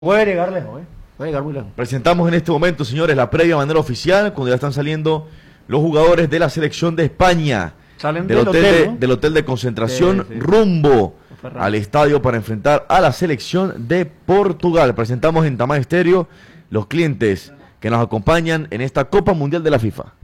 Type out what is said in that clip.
Puede llegar lejos, puede llegar muy lejos. Presentamos en este momento, señores, la previa de manera oficial, cuando ya están saliendo los jugadores de la selección de España. Salen del hotel, ¿no? Del hotel de concentración, sí. Rumbo al estadio para enfrentar a la selección de Portugal. Presentamos en Tamá Estéreo los clientes que nos acompañan en esta Copa Mundial de la FIFA.